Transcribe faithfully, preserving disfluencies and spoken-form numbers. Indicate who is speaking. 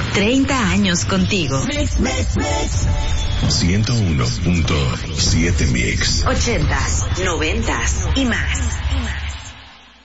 Speaker 1: treinta años contigo.
Speaker 2: ciento uno punto siete Mix.
Speaker 1: ochentas, noventas y más.